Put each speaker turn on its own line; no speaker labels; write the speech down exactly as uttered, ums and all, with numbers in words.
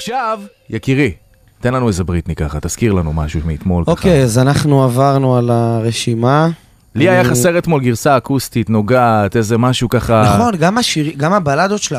ועכשיו, יקירי, תן לנו איזה בריטני ככה, תזכיר לנו משהו מאתמול ככה.
אוקיי, אז אנחנו עברנו על הרשימה.
לי היה חסר אתמול גרסה אקוסטית, נוגעת, איזה משהו ככה...
נכון, גם הבלדות שלה